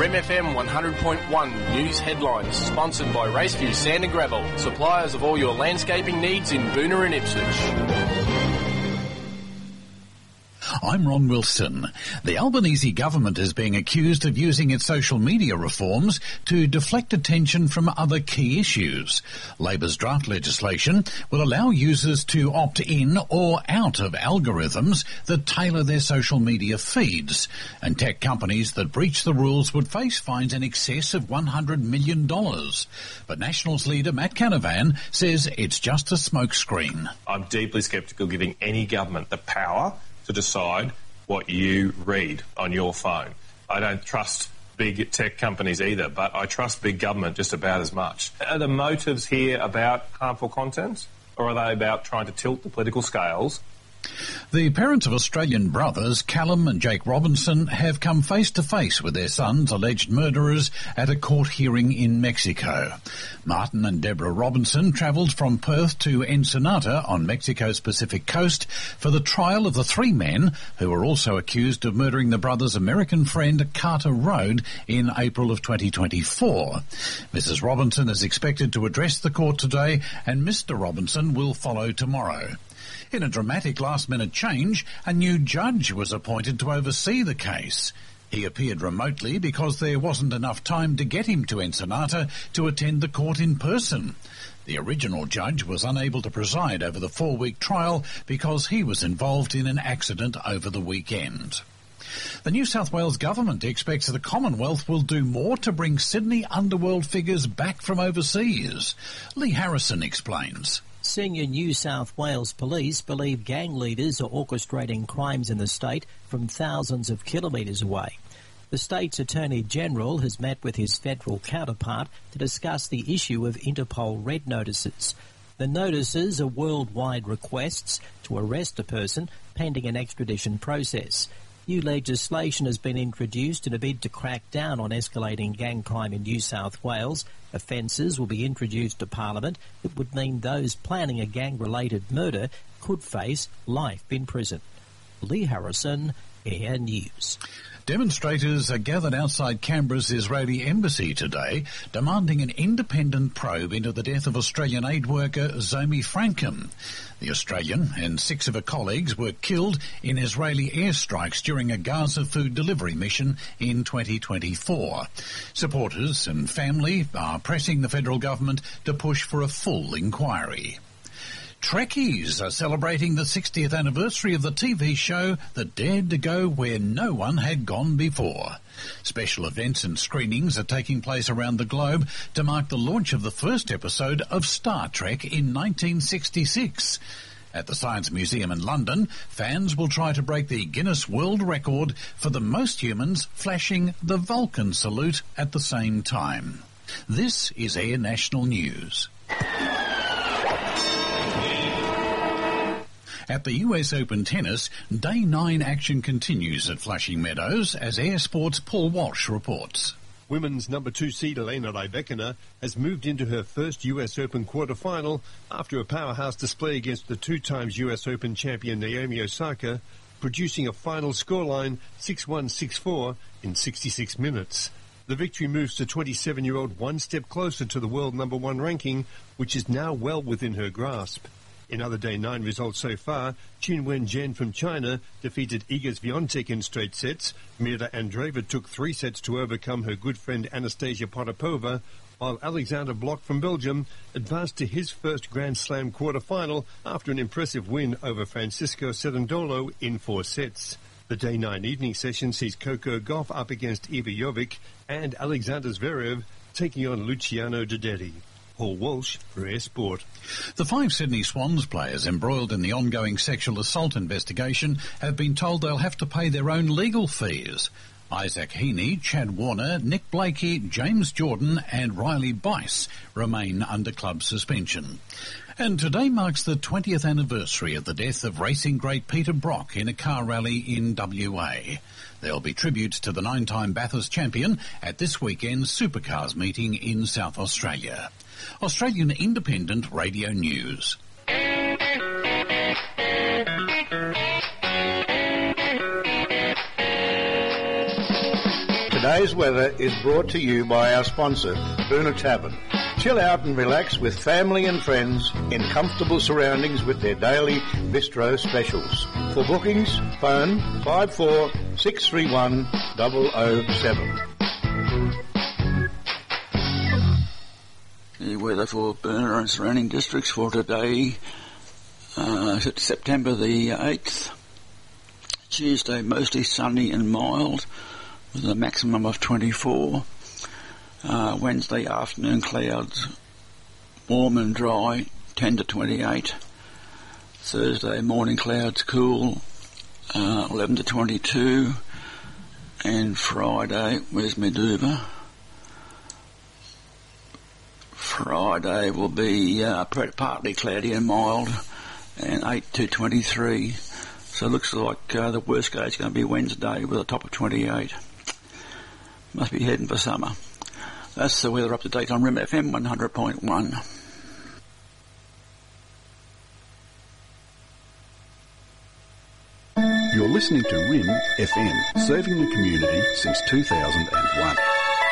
MFM 100.1 News Headlines, sponsored by Raceview Sand and Gravel, suppliers of all your landscaping needs in Boonah and Ipswich. I'm Ron Wilson. The Albanese government is being accused of using its social media reforms to deflect attention from other key issues. Labor's draft legislation will allow users to opt in or out of algorithms that tailor their social media feeds, and tech companies that breach the rules would face fines in excess of $100 million. But Nationals leader Matt Canavan says it's just a smokescreen. I'm deeply sceptical giving any government the power to decide what you read on your phone. I don't trust big tech companies either, but I trust big government just about as much. Are the motives here about harmful content, or are they about trying to tilt the political scales? The parents of Australian brothers Callum and Jake Robinson have come face to face with their son's alleged murderers at a court hearing in Mexico. Martin and Deborah Robinson travelled from Perth to Ensenada on Mexico's Pacific coast for the trial of the three men who were also accused of murdering the brothers' American friend Carter Road in April of 2024. Mrs. Robinson is expected to address the court today, and Mr. Robinson will follow tomorrow. In a dramatic last-minute change, a new judge was appointed to oversee the case. He appeared remotely because there wasn't enough time to get him to Ensenada to attend the court in person. The original judge was unable to preside over the 4-week trial because he was involved in an accident over the weekend. The New South Wales government expects the Commonwealth will do more to bring Sydney underworld figures back from overseas. Lee Harrison explains. Senior New South Wales police believe gang leaders are orchestrating crimes in the state from thousands of kilometres away. The state's Attorney-General has met with his federal counterpart to discuss the issue of Interpol red notices. The notices are worldwide requests to arrest a person pending an extradition process. New legislation has been introduced in a bid to crack down on escalating gang crime in New South Wales. Offences will be introduced to Parliament that would mean those planning a gang-related murder could face life in prison. Lee Harrison, Air News. Demonstrators are gathered outside Canberra's Israeli embassy today, demanding an independent probe into the death of Australian aid worker Zomi Frankham. The Australian and 6 of her colleagues were killed in Israeli airstrikes during a Gaza food delivery mission in 2024. Supporters and family are pressing the federal government to push for a full inquiry. Trekkies are celebrating the 60th anniversary of the TV show that dared to go where no one had gone before. Special events and screenings are taking place around the globe to mark the launch of the first episode of Star Trek in 1966. At the Science Museum in London, fans will try to break the Guinness World Record for the most humans flashing the Vulcan salute at the same time. This is Air National News. At the US Open Tennis, Day 9 action continues at Flushing Meadows as Air Sports' Paul Walsh reports. Women's number 2 seed Elena Rybakina has moved into her first US Open quarter-final after a powerhouse display against the 2 times US Open champion Naomi Osaka, producing a final scoreline 6-1, 6-4 in 66 minutes. The victory moves the 27-year-old one step closer to the world number 1 ranking, which is now well within her grasp. In other Day 9 results so far, Qin Wen-Zhen from China defeated Iga Swiatek in straight sets. Mira Andreeva took 3 sets to overcome her good friend Anastasia Potapova, while Alexander Blok from Belgium advanced to his first Grand Slam quarter-final after an impressive win over Francisco Cerundolo in 4 sets. The Day 9 evening session sees Coco Gauff up against Iva Jovic and Alexander Zverev taking on Luciano Dederi. Paul Walsh for Air Sport. The 5 Sydney Swans players embroiled in the ongoing sexual assault investigation have been told they'll have to pay their own legal fees. Isaac Heaney, Chad Warner, Nick Blakey, James Jordan and Riley Bice remain under club suspension. And today marks the 20th anniversary of the death of racing great Peter Brock in a car rally in WA. There'll be tributes to the 9-time Bathurst champion at this weekend's Supercars meeting in South Australia. Australian Independent Radio News. Today's weather is brought to you by our sponsor, Boona Tavern. Chill out and relax with family and friends in comfortable surroundings with their daily bistro specials. For bookings, phone 54 631 007. The weather for Boona and surrounding districts for today, September the 8th. Tuesday, mostly sunny and mild with a maximum of 24. Wednesday afternoon clouds, warm and dry, 10 to 28. Thursday morning clouds, cool, 11 to 22. And Friday, where's Meduva? Friday will be partly cloudy and mild, and 8 to 23. So it looks like the worst case is going to be Wednesday with a top of 28. Must be heading for summer. That's the weather up to date on Rim FM 100.1. You're listening to Rim FM, serving the community since 2001.